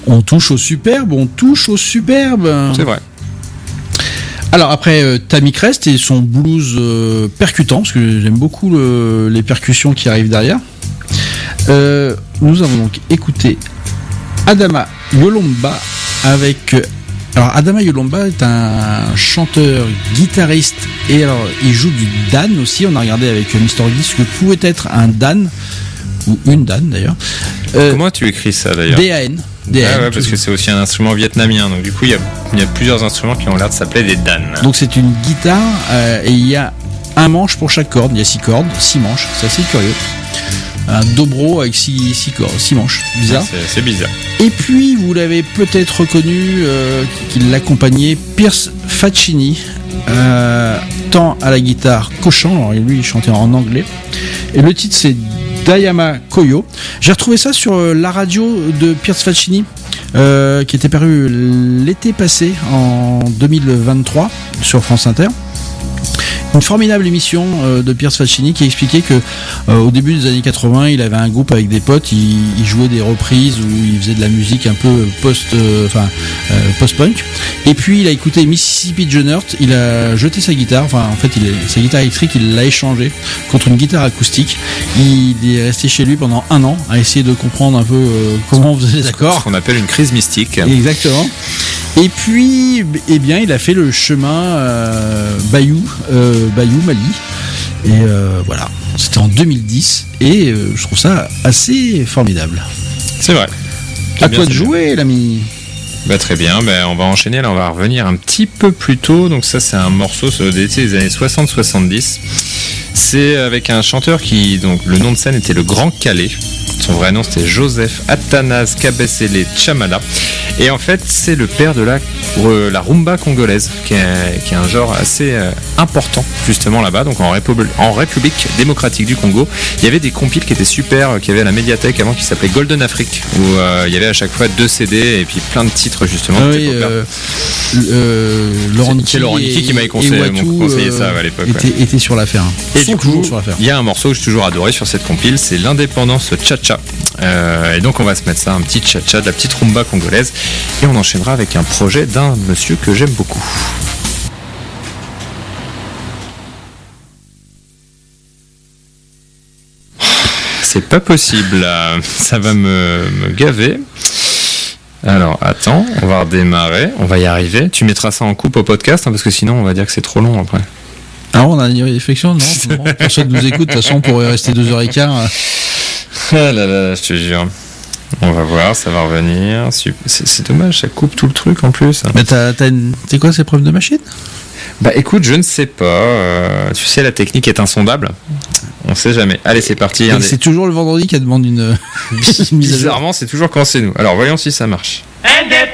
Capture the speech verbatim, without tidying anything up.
On touche au superbe, on touche au superbe. C'est vrai. Alors après euh, Tammy Crest et son blues euh, percutant, parce que j'aime beaucoup le, les percussions qui arrivent derrière. Euh, nous avons donc écouté Adama Yolomba avec. Euh, alors Adama Yolomba est un chanteur, guitariste et alors il joue du dan aussi. On a regardé avec mister Guy ce que pouvait être un dan ou une dan d'ailleurs. Euh, Comment tu écris ça d'ailleurs? D A N. D A N, ah ouais, parce que c'est aussi un instrument vietnamien, donc du coup il y a, il y a plusieurs instruments qui ont l'air de s'appeler des dan. Donc c'est une guitare euh, et il y a un manche pour chaque corde. Il y a six cordes, six manches. C'est assez curieux. Un dobro avec six, six cordes, six manches. Bizarre. C'est, c'est bizarre. Et puis vous l'avez peut-être reconnu, euh, qui l'accompagnait, Pierce Faccini, euh, tant à la guitare qu'au chant. Alors lui il chantait en anglais. Et le titre c'est Dayama Koyo. J'ai retrouvé ça sur la radio de Pierce Faccini, euh, qui était paru l'été passé en deux mille vingt-trois sur France Inter. Une formidable émission euh, de Pierce Faccini qui expliquait que euh, au début des années quatre-vingts, il avait un groupe avec des potes, il, il jouait des reprises où il faisait de la musique un peu post, euh, enfin euh, post-punk. Et puis il a écouté Mississippi John Hurt, il a jeté sa guitare, enfin en fait il est, sa guitare électrique, il l'a échangée contre une guitare acoustique. Il est resté chez lui pendant un an à essayer de comprendre un peu euh, comment on faisait les accords. Ce qu'on appelle une crise mystique. Exactement. Et puis, eh bien, il a fait le chemin euh, Bayou, euh, Bayou Mali. Et euh, voilà, c'était en deux mille dix. Et euh, je trouve ça assez formidable. C'est vrai. C'est à bien, toi de jouer, bien. L'ami. Bah très bien, bah on va enchaîner. Là, on va revenir un petit peu plus tôt. Donc ça, c'est un morceau des années soixante soixante-dix. C'est avec un chanteur qui, donc, le nom de scène était le Grand Calais. Son vrai nom c'était Joseph Athanase Kabesele Chamala. Et en fait c'est le père de la, euh, la rumba congolaise, qui est, qui est un genre assez euh, important justement là-bas. Donc en, Républi- en République démocratique du Congo, il y avait des compiles qui étaient super, euh, qui avaient à la médiathèque avant, qui s'appelait Golden Afrique, où euh, il y avait à chaque fois deux C D et puis plein de titres justement. Ah oui, euh, euh, Laurent Niki, c'est Laurent Niki qui m'avait conseillé, Watou, conseillé ça à l'époque. Était, ouais. était sur l'affaire. Et du coup, il y a un morceau que j'ai toujours adoré sur cette compile, c'est l'Indépendance Cha-Cha. Euh, et donc on va se mettre ça, un petit cha-cha, de la petite rumba congolaise, et on enchaînera avec un projet d'un monsieur que j'aime beaucoup. C'est pas possible, ça va me, me gaver. Alors attends, on va redémarrer, on va y arriver. Tu mettras ça en coupe au podcast, hein, parce que sinon on va dire que c'est trop long après. Ah, on a une réflexion, non, non. Pour ceux qui nous écoutent, de toute façon on pourrait rester deux heures et quart. Ah là là, je te jure. On va voir, ça va revenir. C'est, c'est dommage, ça coupe tout le truc en plus. Mais t'as, t'as une... c'est quoi ces preuves de machine? Bah écoute, je ne sais pas. Euh, tu sais, la technique est insondable. On sait jamais. Allez, c'est parti. Et c'est des... toujours le vendredi qui demande une, une mise à jour. Bizarrement, c'est toujours quand c'est nous. Alors voyons si ça marche.